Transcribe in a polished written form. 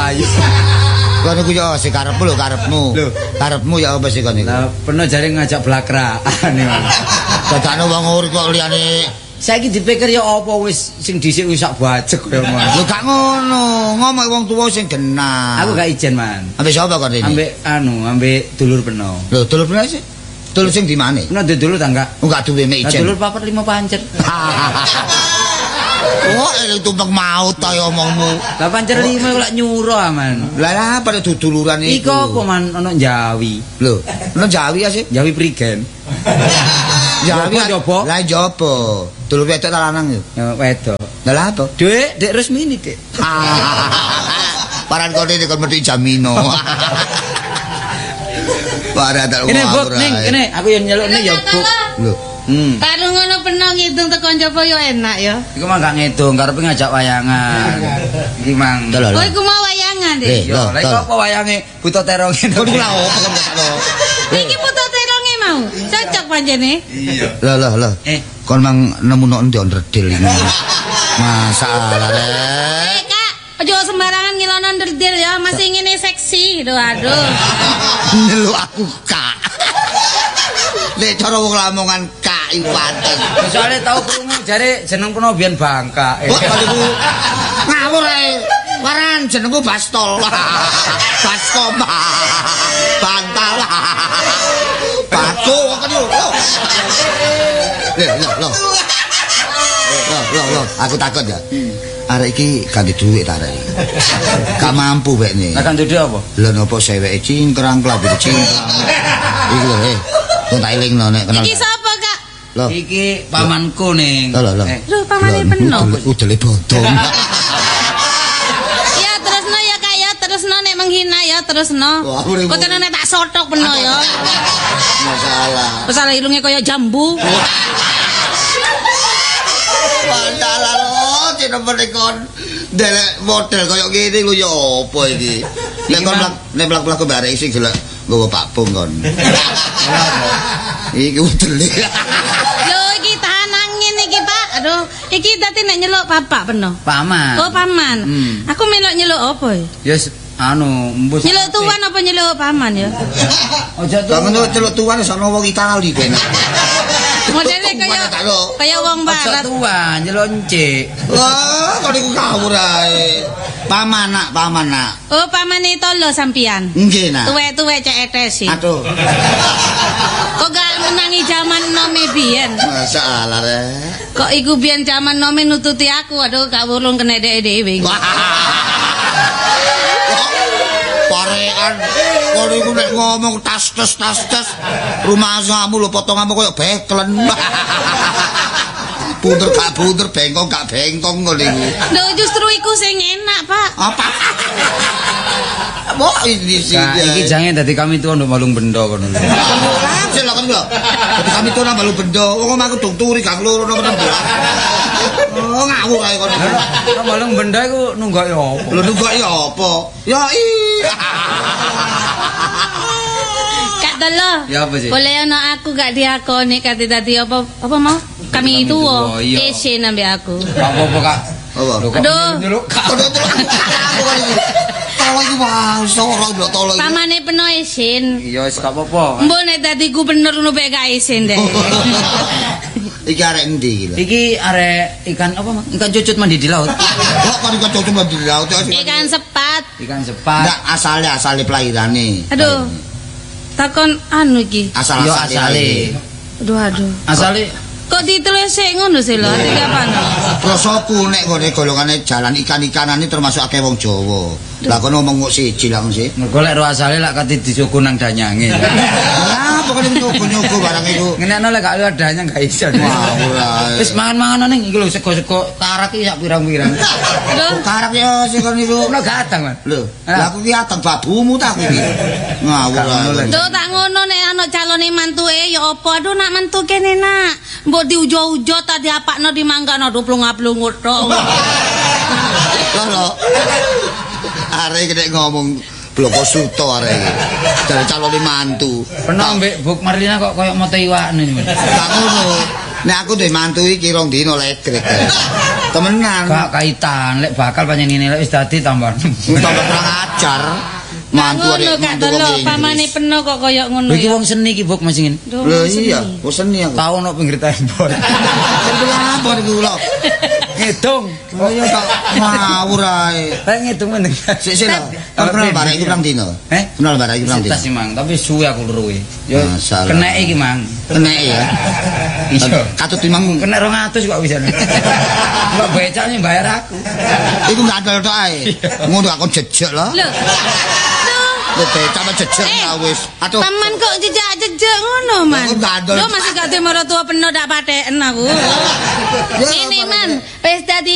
ayu. Kono ku yo sing karepmu lho karepmu. Karepmu ya apa sih kono iku? Lah peno jare ngajak blakraan iki. Dadane wong urip kok liyane Saiki dipikir ya apa wis sing dhisik wis sak bajek kaya ngono. lho gak ngono, ngomong wong tuwa sing genah. Aku gak ijen, Man. Ambek sapa kok rene? Ambek dulur peno. Lho, dulur peno sih? Dulur sing di mana? Peno duwe dulur ta enggak? Enggak duwe mek ijen. Dulur 4 5 pancet. Oh, tumpeng maut ta omongmu. Lah pancet 5 kok nyuro aman. Lah pada duduluran iku. Iku apa man ono Jawi. Lho, ono Jawi ya sih? Jawi prigen. Jawi jopo. Lah jopo. Dulur wedok ta lanang yo? Ya wedok. Lah apa? Dek resmi nih, Dek. Paran kene kon mesti jamino. Para tak Kene buk ning kene aku yo nyelukne ya buk. Lho. Karo ngono peno ngitung teko njaba yo enak yo. Iku mah gak ngedung, karepe ngajak wayangan. Iki mang. Oh iku mau wayangan deh. Yo, lha iku apa wayange Buta Teronge. Kok lha opo kok lho. Iki putu teronge mau. Cocok pancene. Iya. Lah. Kon mang nemu nok ndi onderdil iki. Masalah rek. Kak, aja sembarangan ngilono nderdil ya, masih ngene seksi. Aduh. Nyeluk aku Kak. Lek cara wong Lamongan Kak iku pantes. Soale tau krungu jare jeneng peno biyen Bangka. Kok niku ngawur ae. Waran jenengku Bastol. Baskom. Bantal. Bako kan yo. Loh, aku takut ya. Arek iki ganti dhuwit ta arek. Gak mampu wekne. Lah kan duwe apa? Lha napa seweke cingkrang klambi cingkrang. Iki lho, kok tak elingno nek kenal. Iki sapa, Kak? Loh. Iki pamanku ning. Loh. Lho, pamane peno. Udele bodong. Ya terusno ya Kak ya, terusno nek menghina ya terusno. Kok tenan nek tak sotok peno ya. Masalah. Masalah irunge kaya jambu. Masalah lho, cina kon delek model kaya ngene lho ya apa iki. Nek mlaku bare sing jelek nggawa Pak Bung kon. Iki udele. Lho iki tahan angin iki Pak. Aduh, iki dadi nek nyeluk bapak peno. Paman. Oh, paman. Aku melok nyeluk apa ya? Ya mbus. Nyeluk tuan apa nyeluk paman ya? Aja tuh. Kangen celuk tuan sono wong Itali kene. Modele kaya wong barat. Tuan, nyeluk encik. Wah, kok niku ngawur ae. Paman nak. Oh, pamane tolo sampean. Nggih nak. Tuwek-tuwek cek etesi. Aduh. Kok gak menangi jaman nome biyen? Masalah rek. Kok iku biyen jaman nome nututi aku. Aduh, gak wulung kena dhewe. Parekan kok iku nek ngomong tas rumah kamu lho potonganmu koyo beklen. Bunder gak bunder, bengkong gak bengkong ngono iku. Lho justru iku sing enak, Pak. Apa? Apa ini sih? Iki jange dadi kami tuwa nduk Malung Bendo kono lho. Sing lakon lho. Dadi kami tuwa nang Balung Bendo. Wong omahku dong turi gak loro nang tembak. Oh ngawur kae kono. Nang Malung Bendo iku nunggoki apa? Lho nunggoki apa? Ya Telo. Ya apa sih? Boleh ana aku gak diakoni kate dadi apa mau? Kami itu isin ambek aku. Apa-apa Kak? Apa? Aduh. Tolo iku wae soro lho tolo iku. Pamane peno isin. Iya wis gak apa-apa. Mbok nek dadi gubernur ngono bae gak isin deh. Iki arek endi iki lho? Iki arek ikan apa? Ikan cucut mandi di laut. Kok ikan cucut mandi di laut? Ikan sepat. Ikan sepat. Enggak asale pelahirane. Aduh. Takon anu iki. Asale. Aduh. Asale kok ditelesek ngono sih lho, ati apane? Prosoku nek ngene golongane jalan ikan-ikanane termasuk akeh wong Jawa. Lah kono ngomong kok siji lah sih. Mergo lek ro asale lak kate disuku nang danyange. Lah pokoke nyuku barang iku. Ngenekno lek gak liwat danyang gak iso. Wis mangan-mangan ning iki lho sego-sego karak iki sak pirang-pirang. Lho, karak ya sing niku. Ono gak atang, Man. Lho, lah aku ki atang babumu ta iki. Ngawur. Tuh tak ngono nek ana calone mantuke ya apa? Aduh nak mantu kene nak. Mbok diujo-ujo ta diapakno dimanggano plung-plungut tok. Lho. Arek nek ngomong bloko suto arek iki. Dari calone mantu. Pernah mbek Buk Marlina kok koyo moto iwakne. Gak ngono. Nek aku duwe mantu iki rong dino legrek. Temenan. Gak kaitan, lek bakal panjenengane lek wis dadi tambah. Tambah kurang ajar. Mantu Ngono gak telo pamane peno kok koyo ngono Iki ya. wong seni iki Buk Mas ingin. Lho iya, wis seni aku. Tau ono pinggir tembok. Apa iki kula? Ngedung. Oh iya tak ngawur ae. Kayak ngedung mending. Sik lho. Kenal barek iki pirang dino? Kenal barek iki pirang dino? Tas Mang, tapi suwe aku luruhe. Ya Masalah. keneke iki Mang. Kenek ya. Iya. Katut timang Kena 200 kok bisa. Kok becaknya bayar aku. iku gak ada tok ae. Ngono aku jejek lho. Lho. Lek becak jejek wis. Aduh. Paman kok jejak-jejak ngono, Man. Aku gak ada. Lho masih gak duwe maratuwa peno dak patheken aku. Ini, Man. Wis dadi